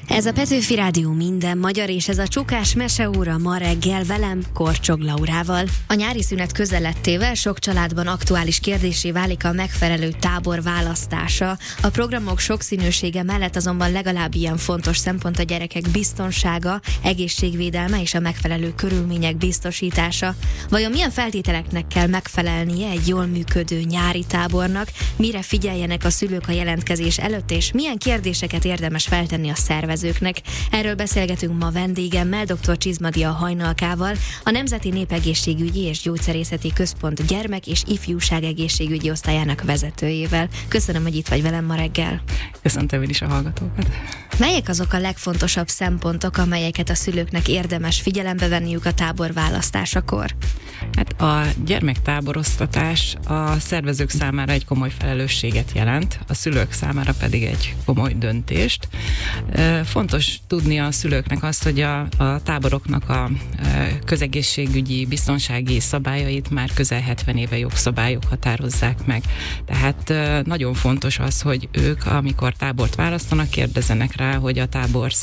Ez a Petőfi Rádió minden magyar, és ez a Csukás meseóra ma reggel velem, Korcsog Laurával. A nyári szünet közelettével sok családban aktuális kérdéssé válik a megfelelő tábor választása. A programok sokszínűsége mellett azonban legalább ilyen fontos szempont a gyerekek biztonsága, egészségvédelme és a megfelelő körülmények biztosítása. Vajon milyen feltételeknek kell megfelelnie egy jól működő nyári tábornak, mire figyeljenek a szülők a jelentkezés előtt, és milyen kérdéseket érdemes feltenni a szervezőknek? Erről beszélgetünk ma vendégemmel, dr. Csizmadia Hajnalkával, a Nemzeti Népegészségügyi és Gyógyszerészeti Központ gyermek- és ifjúságegészségügyi osztályának vezetőjével. Köszönöm, hogy itt vagy velem ma reggel. Köszöntöm én is a hallgatókat. Melyek azok a legfontosabb szempontok, amelyeket a szülőknek érdemes figyelembe venniük a tábor választásakor? Hát a gyermektáboroztatás a szervezők számára egy komoly felelősséget jelent, a szülők számára pedig egy komoly döntést. Fontos tudni a szülőknek azt, hogy a táboroknak a közegészségügyi, biztonsági szabályait már közel 70 éve jogszabályok határozzák meg. Tehát nagyon fontos az, hogy ők, amikor tábort választanak, kérdezzenek rá, hogy a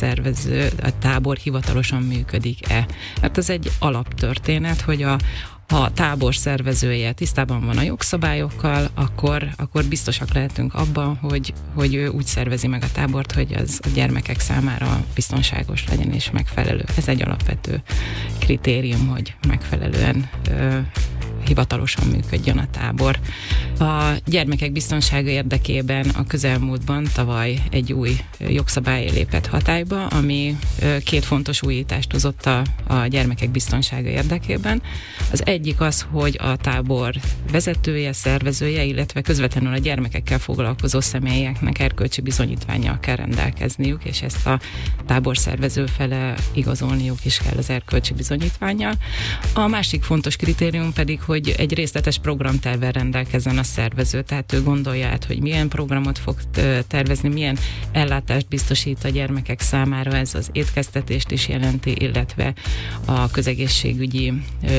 tábor hivatalosan működik-e. Hát ez egy alaptörténet, hogy ha a tábor szervezője tisztában van a jogszabályokkal, akkor biztosak lehetünk abban, hogy ő úgy szervezi meg a tábort, hogy az a gyermekek számára biztonságos legyen és megfelelő. Ez egy alapvető kritérium, hogy megfelelően hivatalosan működjön a tábor. A gyermekek biztonsága érdekében a közelmúltban tavaly egy új jogszabály lépett hatályba, ami két fontos újítást hozott a gyermekek biztonsága érdekében. Az egyik az, hogy a tábor vezetője, szervezője, illetve közvetlenül a gyermekekkel foglalkozó személyeknek erkölcsi bizonyítvánnyal kell rendelkezniük, és ezt a tábor szervező fele igazolniuk is kell az erkölcsi bizonyítvánnyal. A másik fontos kritérium pedig, hogy egy részletes programtervvel rendelkezzen a szervező, tehát ő gondolja át, hogy milyen programot fog tervezni, milyen ellátást biztosít a gyermekek számára, ez az étkeztetést is jelenti, illetve a közegészségügyi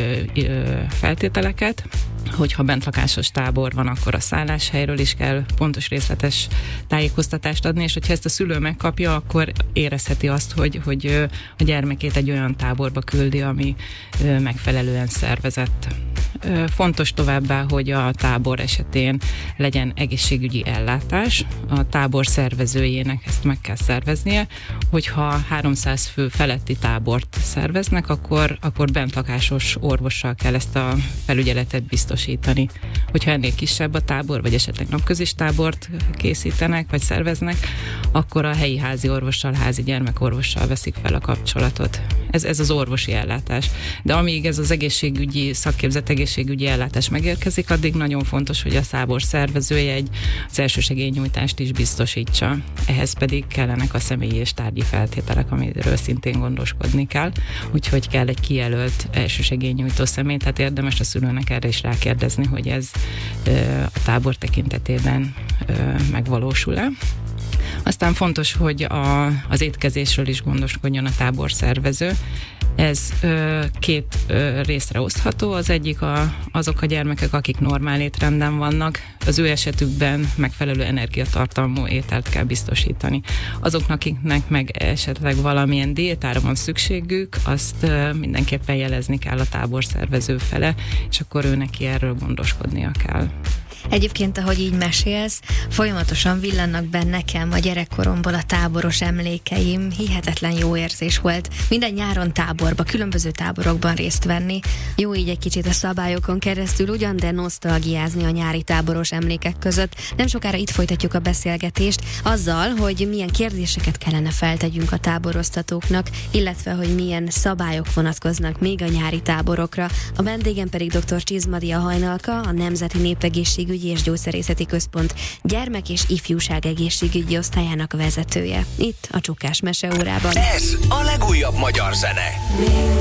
feltételeket. Hogyha bentlakásos tábor van, akkor a szálláshelyről is kell pontos részletes tájékoztatást adni, és hogyha ezt a szülő megkapja, akkor érezheti azt, hogy a gyermekét egy olyan táborba küldi, ami megfelelően szervezett. Fontos továbbá, hogy a tábor esetén legyen egészségügyi ellátás. A tábor szervezőjének ezt meg kell szerveznie, hogyha 300 fő feletti tábort szerveznek, akkor bentlakásos orvossal kell ezt a felügyeletet biztosítani. Hogyha ennél kisebb a tábor, vagy esetleg napközis tábort készítenek, vagy szerveznek, akkor a helyi házi orvossal, házi gyermekorvossal veszik fel a kapcsolatot. Ez az orvosi ellátás. De amíg ez az egészségügyi, szakképzett egészségügyi ellátás megérkezik, addig nagyon fontos, hogy a tábor szervezője az elsősegélynyújtást is biztosítsa. Ehhez pedig kellenek a személyi és tárgyi feltételek, amiről szintén gondoskodni kell. Úgyhogy kell egy kijelölt elsősegélynyújtó személy, tehát érdemes a szülőnek erre is rákérdezni, hogy ez a tábor tekintetében megvalósul-e. Aztán fontos, hogy az étkezésről is gondoskodjon a tábor szervező. Ez két részre osztható. Az egyik azok a gyermekek, akik normál étrenden vannak. Az ő esetükben megfelelő energiatartalmú ételt kell biztosítani. Azoknak, akiknek meg esetleg valamilyen diétára van szükségük, azt mindenképpen jelezni kell a tábor szervező fele, és akkor ő neki erről gondoskodnia kell. Egyébként, ahogy így mesélsz, folyamatosan villannak be nekem a gyerekkoromból a táboros emlékeim. Hihetetlen jó érzés volt minden nyáron táborba, különböző táborokban részt venni. Jó így egy kicsit a szabályokon keresztül ugyan, de nosztalgiázni a nyári táboros emlékek között. Nem sokára itt folytatjuk a beszélgetést azzal, hogy milyen kérdéseket kellene feltegyünk a táboroztatóknak, illetve hogy milyen szabályok vonatkoznak még a nyári táborokra. A vendégem pedig dr. Csizmadia Hajnalka, a Nemzeti Népegészségügyi és Gyógyszerészeti Központ gyermek- és ifjúságegészségügyi osztályának vezetője. Itt a Csukás meseórában. Ez a legújabb magyar zene.